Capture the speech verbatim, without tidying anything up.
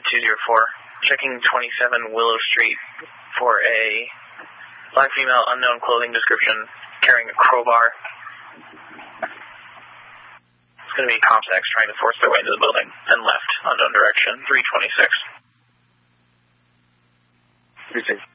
two zero four. Checking twenty-seven Willow Street for a black female, unknown clothing description, carrying a crowbar. It's going to be CompSex trying to force their way into the building and left, unknown direction, three twenty-six. Precinct